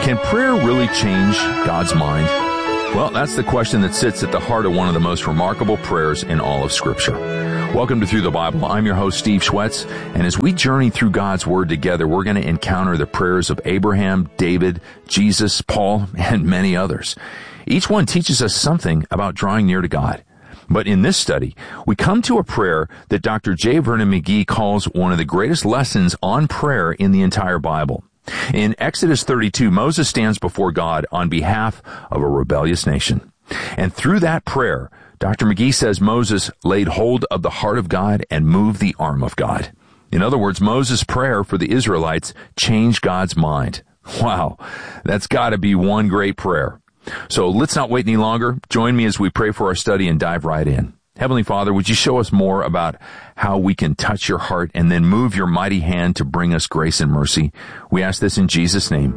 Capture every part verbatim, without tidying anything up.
Can prayer really change God's mind? Well, that's the question that sits at the heart of one of the most remarkable prayers in all of Scripture. Welcome to Through the Bible. I'm your host, Steve Schwetz, and as we journey through God's Word together, we're going to encounter the prayers of Abraham, David, Jesus, Paul, and many others. Each one teaches us something about drawing near to God. But in this study, we come to a prayer that Doctor J. Vernon McGee calls one of the greatest lessons on prayer in the entire Bible. In Exodus thirty-two, Moses stands before God on behalf of a rebellious nation. And through that prayer, Doctor McGee says Moses laid hold of the heart of God and moved the arm of God. In other words, Moses' prayer for the Israelites changed God's mind. Wow, that's got to be one great prayer. So let's not wait any longer. Join me as we pray for our study and dive right in. Heavenly Father, would you show us more about how we can touch your heart and then move your mighty hand to bring us grace and mercy? We ask this in Jesus' name.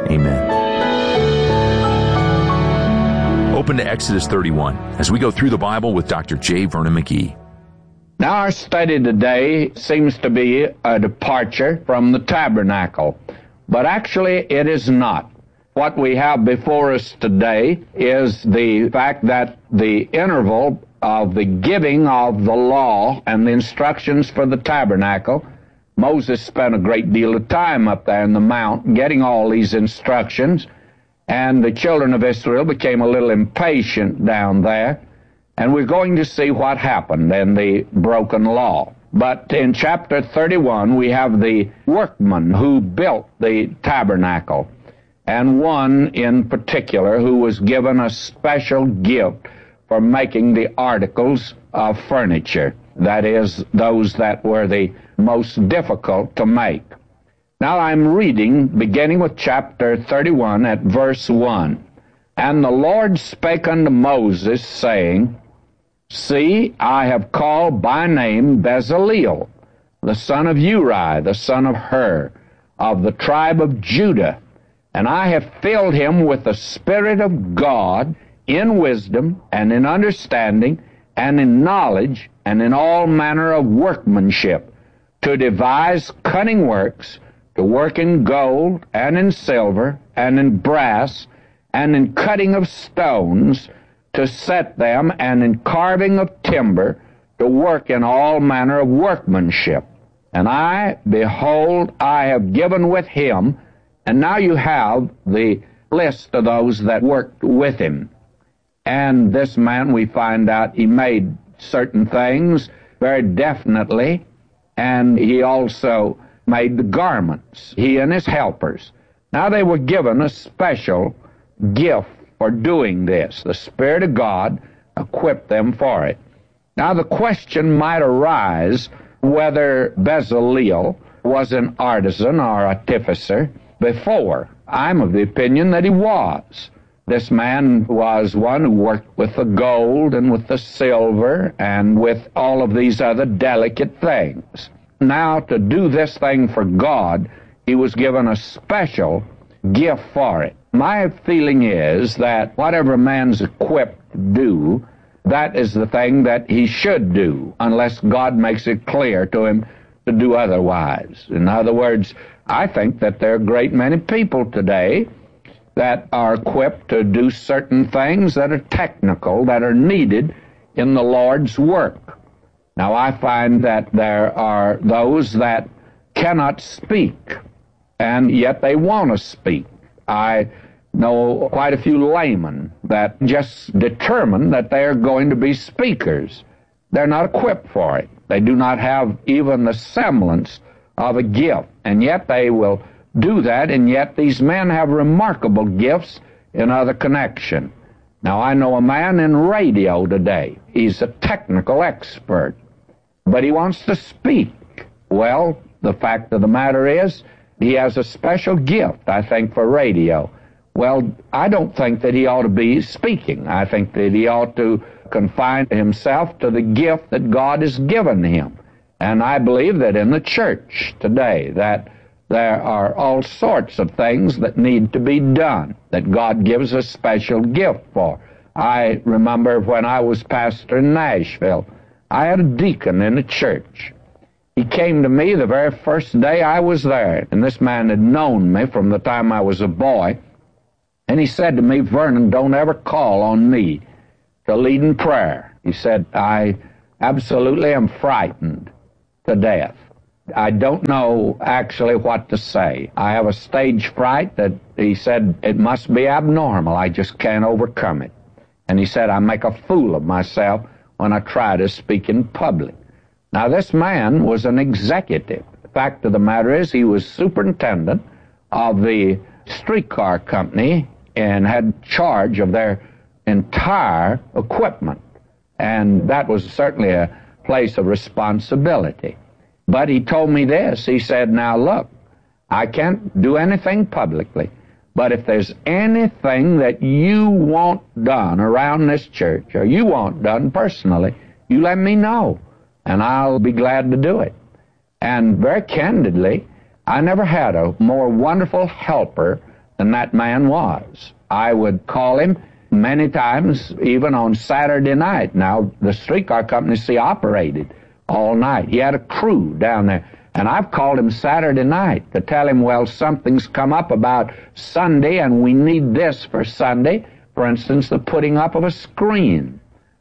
Amen. Open to Exodus thirty-one as we go through the Bible with Doctor J. Vernon McGee. Now our study today seems to be a departure from the tabernacle, but actually it is not. What we have before us today is the fact that the interval of the giving of the law and the instructions for the tabernacle, Moses spent a great deal of time up there in the mount getting all these instructions, and the children of Israel became a little impatient down there, and we're going to see what happened in the broken law. But in chapter thirty-one, we have the workmen who built the tabernacle, and one in particular who was given a special gift for making the articles of furniture, that is, those that were the most difficult to make. Now I'm reading, beginning with chapter thirty-one at verse one. And the Lord spake unto Moses, saying, See, I have called by name Bezaleel, the son of Uri, the son of Hur, of the tribe of Judah, and I have filled him with the Spirit of God, in wisdom, and in understanding, and in knowledge, and in all manner of workmanship, to devise cunning works, to work in gold, and in silver, and in brass, and in cutting of stones, to set them, and in carving of timber, to work in all manner of workmanship. And I, behold, I have given with him. And now you have the list of those that worked with him. And this man, we find out, he made certain things very definitely, and he also made the garments, he and his helpers. Now they were given a special gift for doing this. The Spirit of God equipped them for it. Now the question might arise whether Bezaleel was an artisan or artificer before. I'm of the opinion that he was. This man was one who worked with the gold and with the silver and with all of these other delicate things. Now, to do this thing for God, he was given a special gift for it. My feeling is that whatever man's equipped to do, that is the thing that he should do, unless God makes it clear to him to do otherwise. In other words, I think that there are a great many people today that are equipped to do certain things that are technical, that are needed in the Lord's work. Now, I find that there are those that cannot speak, and yet they want to speak. I know quite a few laymen that just determine that they are going to be speakers. They're not equipped for it. They do not have even the semblance of a gift, and yet they will do that, and yet these men have remarkable gifts in other connection. Now, I know a man in radio today. He's a technical expert, but he wants to speak. Well, the fact of the matter is, he has a special gift, I think, for radio. Well, I don't think that he ought to be speaking. I think that he ought to confine himself to the gift that God has given him. And I believe that in the church today, that there are all sorts of things that need to be done, that God gives a special gift for. I remember when I was pastor in Nashville, I had a deacon in the church. He came to me the very first day I was there, and this man had known me from the time I was a boy. And he said to me, Vernon, don't ever call on me to lead in prayer. He said, I absolutely am frightened to death. I don't know actually what to say. I have a stage fright that he said it must be abnormal. I just can't overcome it. And he said, I make a fool of myself when I try to speak in public. Now, this man was an executive. The fact of the matter is he was superintendent of the streetcar company and had charge of their entire equipment. And that was certainly a place of responsibility. But he told me this. He said, now look, I can't do anything publicly, but if there's anything that you want done around this church, or you want done personally, you let me know, and I'll be glad to do it. And very candidly, I never had a more wonderful helper than that man was. I would call him many times, even on Saturday night. Now, the streetcar company, see, operated all night. He had a crew down there. And I've called him Saturday night to tell him, well, something's come up about Sunday, and we need this for Sunday. For instance, the putting up of a screen,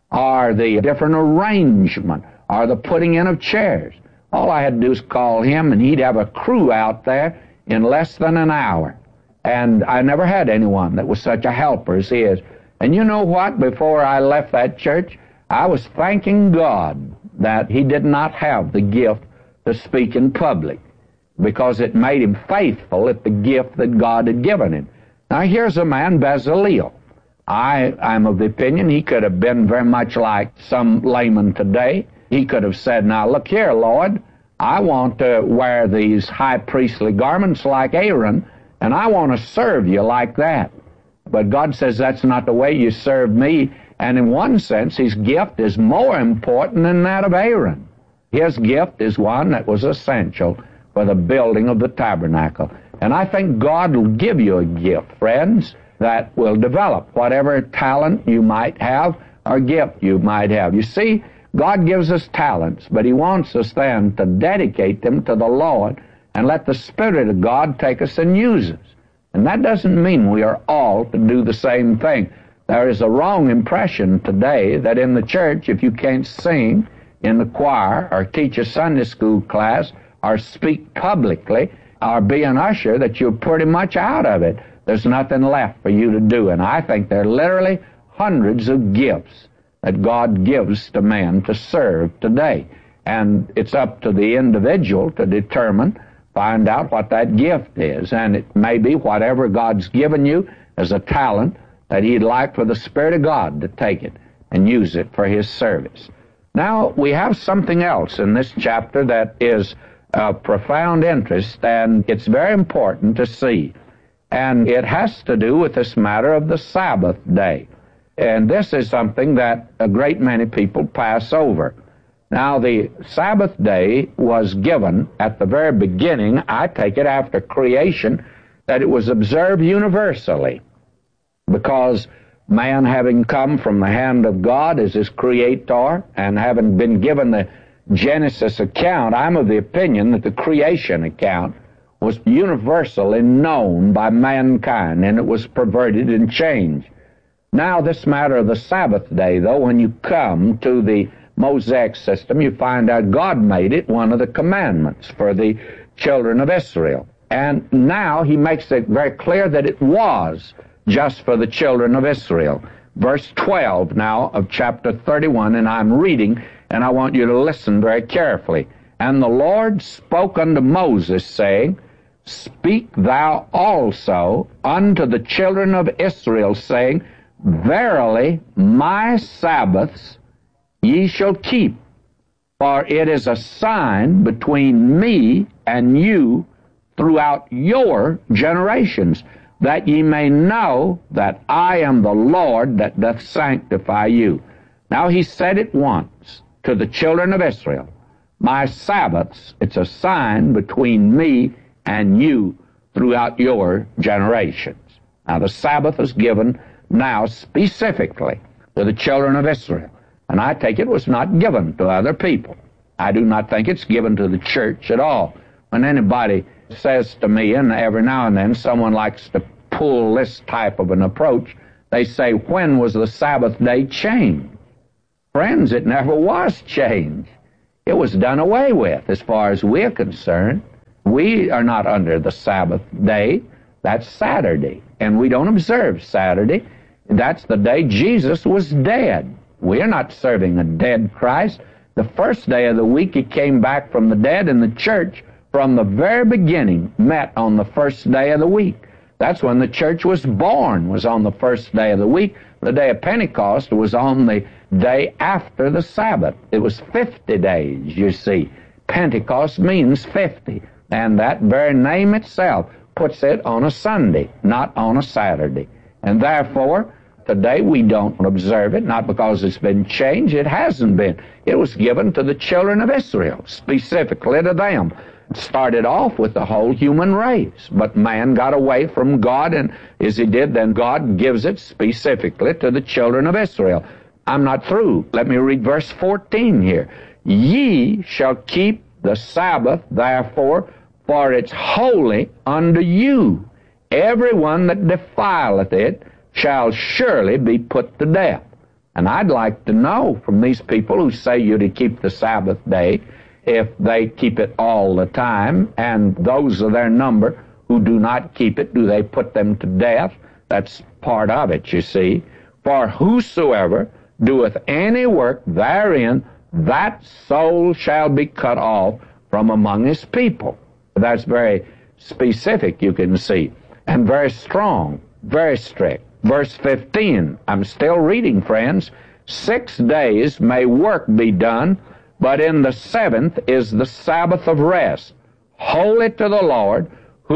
or the different arrangement, or the putting in of chairs. All I had to do is call him, and he'd have a crew out there in less than an hour. And I never had anyone that was such a helper as he is. And you know what? Before I left that church, I was thanking God that he did not have the gift to speak in public, because it made him faithful at the gift that God had given him. Now, here's a man, Bezaleel. I, I'm of the opinion he could have been very much like some layman today. He could have said, now, look here, Lord, I want to wear these high priestly garments like Aaron, and I want to serve you like that. But God says that's not the way you serve me, and in one sense, his gift is more important than that of Aaron. His gift is one that was essential for the building of the tabernacle. And I think God will give you a gift, friends, that will develop whatever talent you might have or gift you might have. You see, God gives us talents, but he wants us then to dedicate them to the Lord and let the Spirit of God take us and use us. And that doesn't mean we are all to do the same thing. There is a wrong impression today that in the church, if you can't sing in the choir or teach a Sunday school class or speak publicly or be an usher, that you're pretty much out of it. There's nothing left for you to do. And I think there are literally hundreds of gifts that God gives to men to serve today. And it's up to the individual to determine, find out what that gift is. And it may be whatever God's given you as a talent that he'd like for the Spirit of God to take it and use it for his service. Now, we have something else in this chapter that is of profound interest, and it's very important to see. And it has to do with this matter of the Sabbath day. And this is something that a great many people pass over. Now, the Sabbath day was given at the very beginning, I take it after creation, that it was observed universally, because man, having come from the hand of God as his creator and having been given the Genesis account, I'm of the opinion that the creation account was universally known by mankind, and it was perverted and changed. Now, this matter of the Sabbath day, though, when you come to the Mosaic system, you find out God made it one of the commandments for the children of Israel. And now he makes it very clear that it was just for the children of Israel. Verse twelve now of chapter thirty-one, and I'm reading, and I want you to listen very carefully. And the Lord spoke unto Moses, saying, Speak thou also unto the children of Israel, saying, Verily my Sabbaths ye shall keep, for it is a sign between me and you throughout your generations, that ye may know that I am the Lord that doth sanctify you. Now he said it once to the children of Israel, my Sabbaths, it's a sign between me and you throughout your generations. Now the Sabbath is given now specifically to the children of Israel, and I take it was not given to other people. I do not think it's given to the church at all. When anybody says to me, and every now and then someone likes to pull this type of an approach. They say, when was the Sabbath day changed? Friends, it never was changed. It was done away with as far as we're concerned. We are not under the Sabbath day. That's Saturday, and we don't observe Saturday. That's the day Jesus was dead. We're not serving a dead Christ. The first day of the week he came back from the dead, and the church from the very beginning met on the first day of the week. That's when the church was born, was on the first day of the week. The day of Pentecost was on the day after the Sabbath. It was fifty days, you see. Pentecost means fifty, and that very name itself puts it on a Sunday, not on a Saturday. And therefore, today we don't observe it, not because it's been changed. It hasn't been. It was given to the children of Israel, specifically to them. It started off with the whole human race, but man got away from God, and as he did, then God gives it specifically to the children of Israel. I'm not through. Let me read verse fourteen here. Ye shall keep the Sabbath, therefore, for it's holy unto you. Everyone that defileth it shall surely be put to death. And I'd like to know from these people who say you're to keep the Sabbath day, if they keep it all the time, and those of their number who do not keep it, do they put them to death? That's part of it, you see. For whosoever doeth any work therein, that soul shall be cut off from among his people. That's very specific, you can see, and very strong, very strict. Verse fifteen, I'm still reading, friends. Six days may work be done, but in the seventh is the Sabbath of rest, holy to the Lord.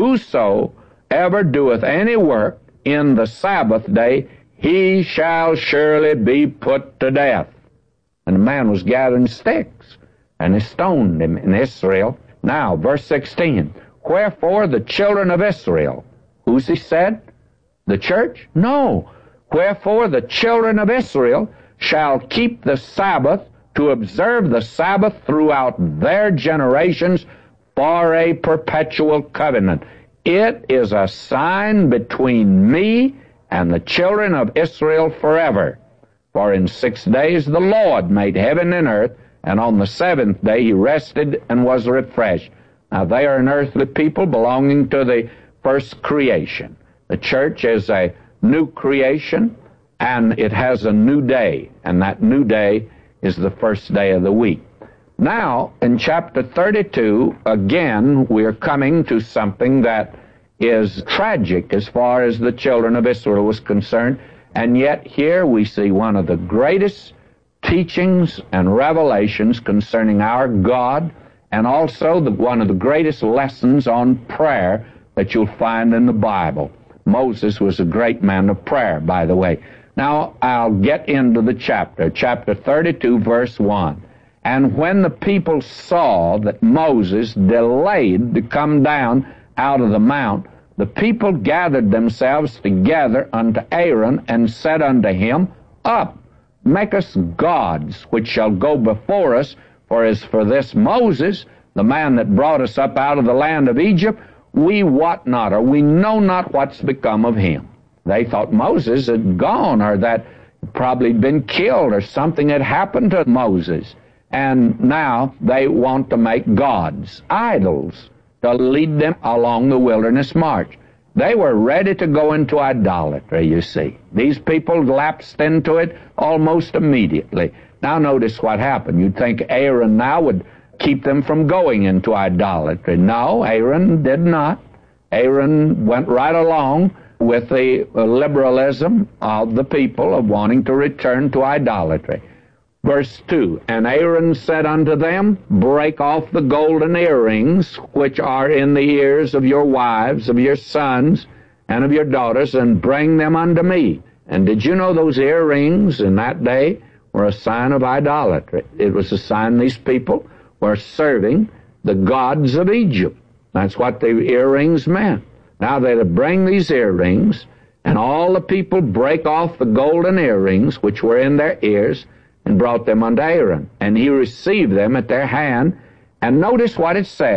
Whosoever doeth any work in the Sabbath day, he shall surely be put to death. And the man was gathering sticks, and they stoned him in Israel. Now, verse sixteen, wherefore the children of Israel, who's he said? The church? No. Wherefore the children of Israel shall keep the Sabbath, to observe the Sabbath throughout their generations for a perpetual covenant. It is a sign between me and the children of Israel forever. For in six days the Lord made heaven and earth, and on the seventh day he rested and was refreshed. Now they are an earthly people belonging to the first creation. The church is a new creation, and it has a new day, and that new day is the first day of the week. Now, in chapter thirty-two, again, we're coming to something that is tragic as far as the children of Israel was concerned, and yet here we see one of the greatest teachings and revelations concerning our God, and also the, one of the greatest lessons on prayer that you'll find in the Bible. Moses was a great man of prayer, by the way. Now, I'll get into the chapter, chapter thirty-two, verse one. And when the people saw that Moses delayed to come down out of the mount, the people gathered themselves together unto Aaron, and said unto him, Up, make us gods, which shall go before us, for as for this Moses, the man that brought us up out of the land of Egypt, we wot not, or we know not what's become of him. They thought Moses had gone, or that probably been killed, or something had happened to Moses. And now they want to make gods, idols, to lead them along the wilderness march. They were ready to go into idolatry, you see. These people lapsed into it almost immediately. Now notice what happened. You'd think Aaron now would keep them from going into idolatry. No, Aaron did not. Aaron went right along with the liberalism of the people of wanting to return to idolatry. Verse two, And Aaron said unto them, Break off the golden earrings which are in the ears of your wives, of your sons, and of your daughters, and bring them unto me. And did you know those earrings in that day were a sign of idolatry? It was a sign these people were serving the gods of Egypt. That's what the earrings meant. Now they're to bring these earrings, and all the people break off the golden earrings which were in their ears, and brought them unto Aaron. And he received them at their hand. And notice what it says,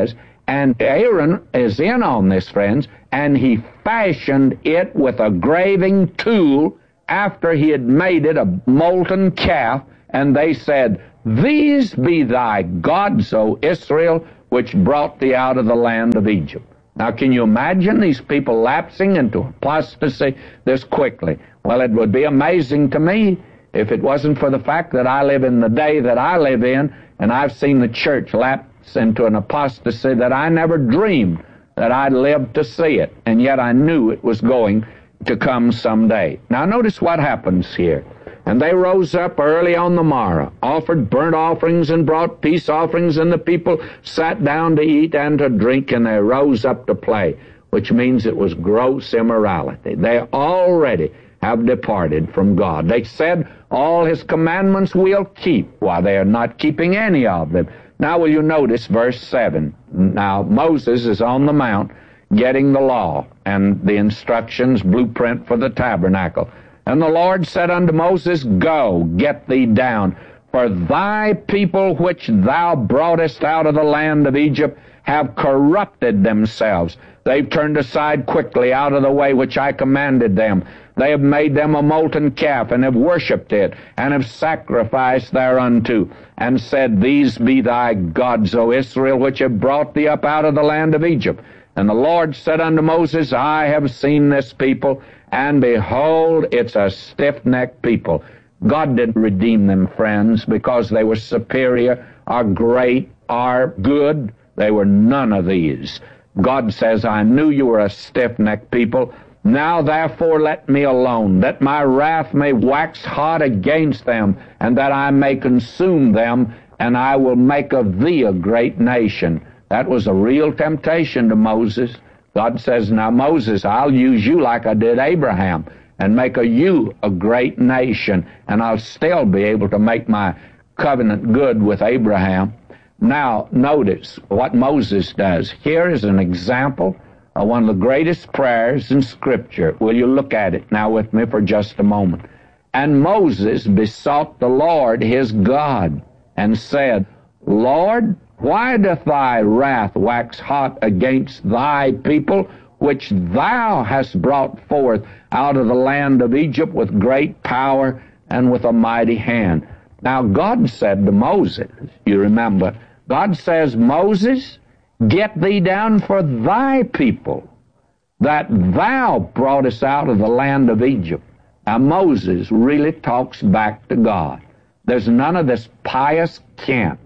And Aaron is in on this, friends, and he fashioned it with a graving tool after he had made it a molten calf, and they said, These be thy gods, O Israel, which brought thee out of the land of Egypt. Now, can you imagine these people lapsing into apostasy this quickly? Well, it would be amazing to me if it wasn't for the fact that I live in the day that I live in, and I've seen the church lapse into an apostasy that I never dreamed that I'd live to see it, and yet I knew it was going to come someday. Now, notice what happens here. And they rose up early on the morrow, offered burnt offerings and brought peace offerings, and the people sat down to eat and to drink, and they rose up to play, which means it was gross immorality. They already have departed from God. They said, all his commandments we'll keep, while they are not keeping any of them. Now will you notice verse seven. Now Moses is on the mount getting the law and the instructions, blueprint for the tabernacle. And the Lord said unto Moses, Go, get thee down, for thy people which thou broughtest out of the land of Egypt have corrupted themselves. They've turned aside quickly out of the way which I commanded them. They have made them a molten calf, and have worshipped it, and have sacrificed thereunto, and said, These be thy gods, O Israel, which have brought thee up out of the land of Egypt. And the Lord said unto Moses, I have seen this people, and behold, it's a stiff-necked people. God didn't redeem them, friends, because they were superior, or great, or good. They were none of these. God says, I knew you were a stiff-necked people. Now therefore let me alone, that my wrath may wax hot against them, and that I may consume them, and I will make of thee a great nation. That was a real temptation to Moses. God says, now Moses, I'll use you like I did Abraham, and make of you a great nation, and I'll still be able to make my covenant good with Abraham. Now, notice what Moses does. Here is an example of one of the greatest prayers in Scripture. Will you look at it now with me for just a moment? And Moses besought the Lord his God, and said, Lord, why doth thy wrath wax hot against thy people, which thou hast brought forth out of the land of Egypt with great power and with a mighty hand? Now God said to Moses, you remember, God says, Moses, get thee down for thy people, that thou broughtest out of the land of Egypt. Now Moses really talks back to God. There's none of this pious cant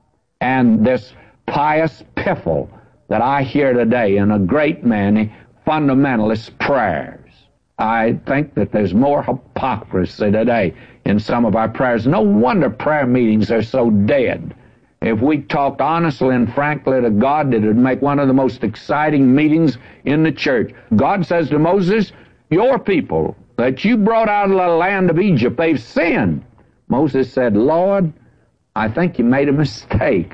and this pious piffle that I hear today in a great many fundamentalist prayers. I think that there's more hypocrisy today in some of our prayers. No wonder prayer meetings are so dead. If we talked honestly and frankly to God, it would make one of the most exciting meetings in the church. God says to Moses, your people that you brought out of the land of Egypt, they've sinned. Moses said, Lord, I think you made a mistake.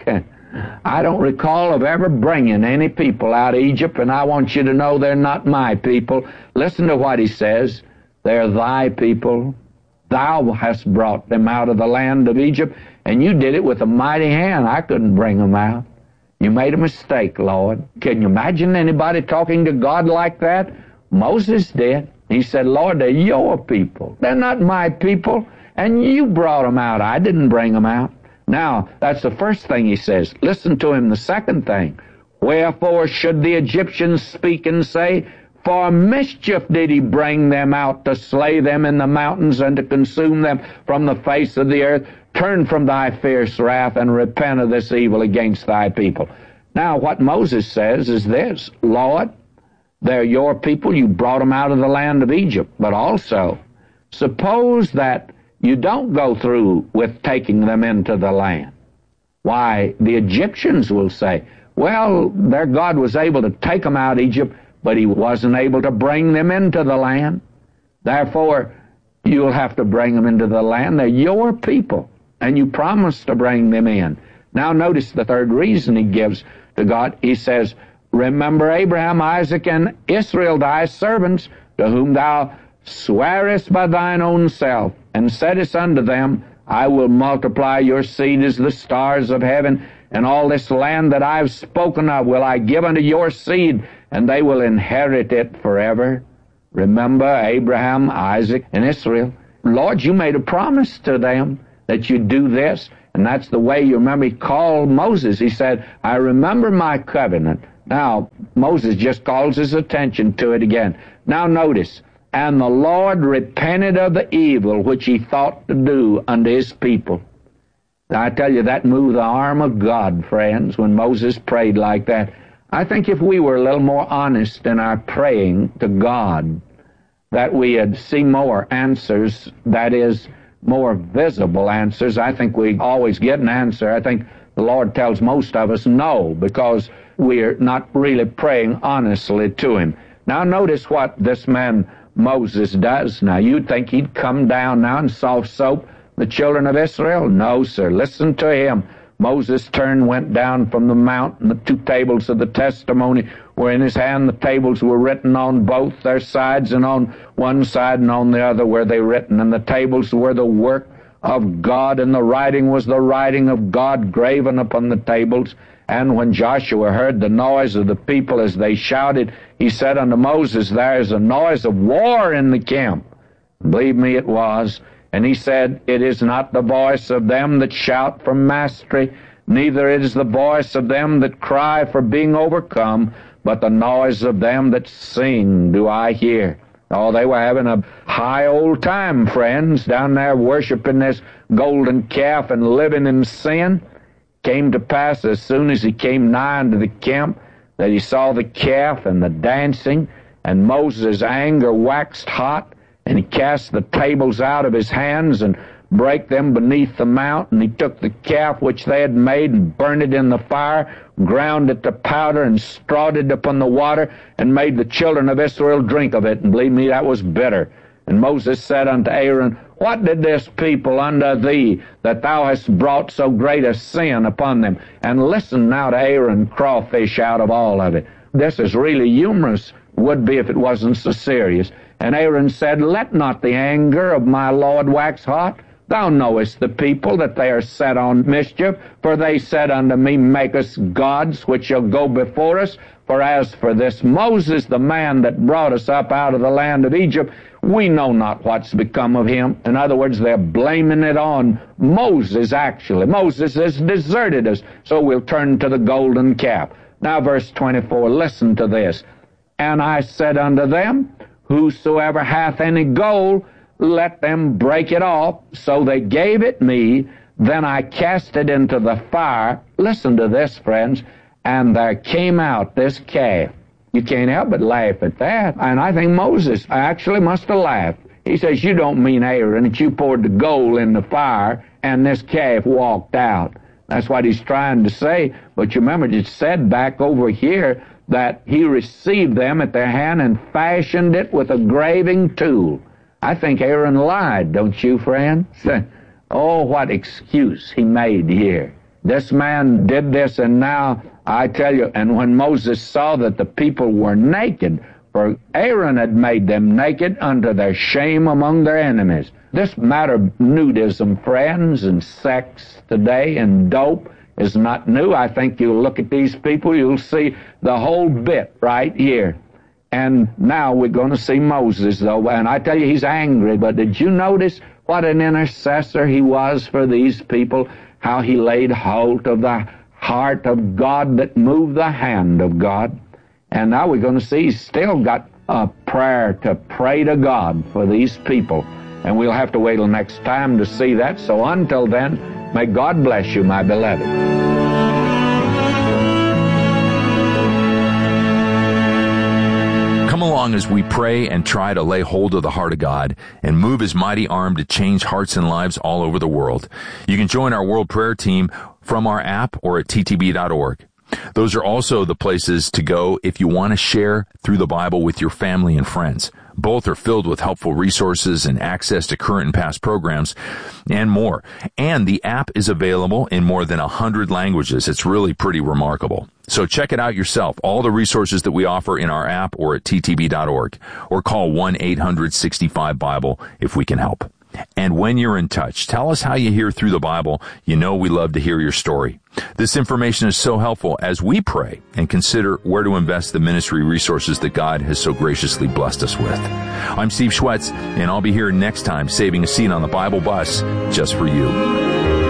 I don't recall of ever bringing any people out of Egypt, and I want you to know they're not my people. Listen to what he says. They're thy people. Thou hast brought them out of the land of Egypt, and you did it with a mighty hand. I couldn't bring them out. You made a mistake, Lord. Can you imagine anybody talking to God like that? Moses did. He said, Lord, they're your people. They're not my people, and you brought them out. I didn't bring them out. Now, that's the first thing he says. Listen to him, the second thing. Wherefore should the Egyptians speak and say, For mischief did he bring them out, to slay them in the mountains and to consume them from the face of the earth. Turn from thy fierce wrath and repent of this evil against thy people. Now, what Moses says is this, Lord, they're your people. You brought them out of the land of Egypt. But also, suppose that you don't go through with taking them into the land. Why, the Egyptians will say, well, their God was able to take them out of Egypt, but he wasn't able to bring them into the land. Therefore, you'll have to bring them into the land. They're your people, and you promised to bring them in. Now notice the third reason he gives to God. He says, Remember Abraham, Isaac, and Israel, thy servants, to whom thou swearest by thine own self, and saidest unto them, I will multiply your seed as the stars of heaven, and all this land that I've spoken of will I give unto your seed, and they will inherit it forever. Remember Abraham, Isaac, and Israel. Lord, you made a promise to them that you'd do this, and that's the way, you remember, he called Moses. He said, I remember my covenant. Now, Moses just calls his attention to it again. Now notice, and the Lord repented of the evil which he thought to do unto his people. Now, I tell you, that moved the arm of God, friends, when Moses prayed like that. I think if we were a little more honest in our praying to God, that we'd see more answers, that is, more visible answers. I think we always get an answer. I think the Lord tells most of us no, because we're not really praying honestly to him. Now notice what this man Moses does. Now you'd think he'd come down now and soft soap the children of Israel? No, sir. Listen to him. Moses turned, went down from the mount, and the two tables of the testimony were in his hand. The tables were written on both their sides, and on one side and on the other were they written. And the tables were the work of God, and the writing was the writing of God graven upon the tables. And when Joshua heard the noise of the people as they shouted, he said unto Moses, there is a noise of war in the camp. Believe me, it was. And he said, it is not the voice of them that shout for mastery, neither it is the voice of them that cry for being overcome, but the noise of them that sing do I hear. Oh, they were having a high old time, friends, down there worshiping this golden calf and living in sin. Came to pass as soon as he came nigh unto the camp that he saw the calf and the dancing, and Moses' anger waxed hot, and he cast the tables out of his hands and brake them beneath the mount, and he took the calf which they had made and burned it in the fire, ground it to powder, and strawed it upon the water, and made the children of Israel drink of it. And believe me, that was bitter. And Moses said unto Aaron, what did this people unto thee, that thou hast brought so great a sin upon them? And listen now to Aaron crawfish out of all of it. This is really humorous, would be if it wasn't so serious. And Aaron said, let not the anger of my Lord wax hot. Thou knowest the people that they are set on mischief, for they said unto me, make us gods which shall go before us. For as for this Moses, the man that brought us up out of the land of Egypt, we know not what's become of him. In other words, they're blaming it on Moses, actually. Moses has deserted us, so we'll turn to the golden calf. Now, verse twenty-four, listen to this. And I said unto them, whosoever hath any gold, let them break it off. So they gave it me. Then I cast it into the fire. Listen to this, friends. And there came out this calf. You can't help but laugh at that. And I think Moses actually must have laughed. He says, you don't mean, Aaron, that you poured the gold in the fire and this calf walked out. That's what he's trying to say. But you remember, it said back over here that he received them at their hand and fashioned it with a graving tool. I think Aaron lied, don't you, friends? Oh, what excuse he made here. This man did this, and now I tell you, and when Moses saw that the people were naked, for Aaron had made them naked unto their shame among their enemies. This matter of nudism, friends, and sex today, and dope, is not new. I think you'll look at these people, you'll see the whole bit right here. And now we're going to see Moses, though, and I tell you, he's angry, but did you notice what an intercessor he was for these people, how he laid hold of the heart of God that moved the hand of God? And now we're going to see he's still got a prayer to pray to God for these people, and we'll have to wait till next time to see that. So until then, may God bless you, my beloved. Come along as we pray and try to lay hold of the heart of God and move His mighty arm to change hearts and lives all over the world. You can join our World Prayer Team from our app or at T T B dot org. Those are also the places to go if you want to share through the Bible with your family and friends. Both are filled with helpful resources and access to current and past programs and more. And the app is available in more than one hundred languages. It's really pretty remarkable. So check it out yourself. All the resources that we offer in our app or at T T B dot org, or call one eight hundred sixty-five Bible if we can help. And when you're in touch, tell us how you hear through the Bible. You know we love to hear your story. This information is so helpful as we pray and consider where to invest the ministry resources that God has so graciously blessed us with. I'm Steve Schwetz, and I'll be here next time saving a seat on the Bible bus just for you.